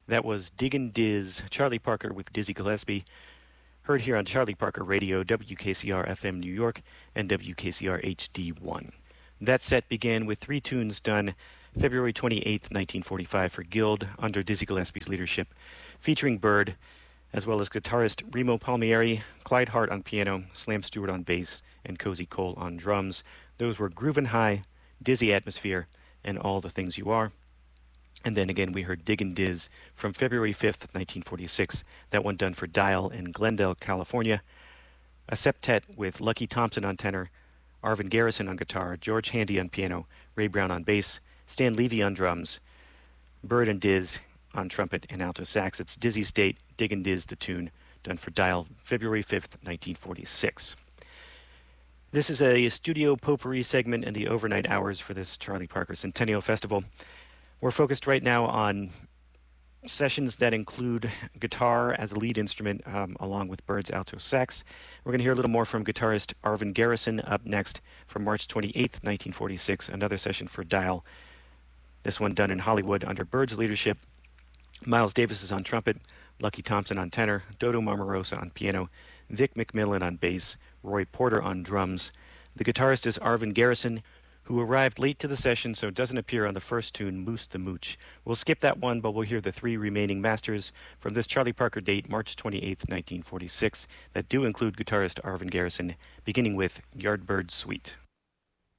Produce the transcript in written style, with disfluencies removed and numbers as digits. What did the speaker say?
That was Diggin' Diz, Charlie Parker with Dizzy Gillespie, heard here on Charlie Parker Radio, WKCR FM New York, and WKCR HD1. That set began with three tunes done February 28, 1945 for Guild under Dizzy Gillespie's leadership, featuring Bird, as well as guitarist Remo Palmieri, Clyde Hart on piano, Slam Stewart on bass, and Cozy Cole on drums. Those were Groovin' High, Dizzy Atmosphere, and All the Things You Are. And then again, we heard Diggin' Diz from February 5th, 1946. That one done for Dial in Glendale, California. A septet with Lucky Thompson on tenor, Arvin Garrison on guitar, George Handy on piano, Ray Brown on bass, Stan Levy on drums, Bird and Diz on trumpet and alto sax. It's Dizzy State, Diggin' Diz, the tune, done for Dial February 5th, 1946. This is a studio potpourri segment in the overnight hours for this Charlie Parker Centennial Festival. We're focused right now on sessions that include guitar as a lead instrument along with Bird's alto sax. We're going to hear a little more from guitarist Arvin Garrison up next from March 28th, 1946, another session for Dial. This one done in Hollywood under Bird's leadership. Miles Davis is on trumpet, Lucky Thompson on tenor, Dodo Marmarosa on piano, Vic McMillan on bass, Roy Porter on drums. The guitarist is Arvin Garrison, who arrived late to the session so doesn't appear on the first tune, Moose the Mooch. We'll skip that one, but we'll hear the three remaining masters from this Charlie Parker date, March 28th, 1946, that do include guitarist Arvin Garrison, beginning with Yardbird Suite.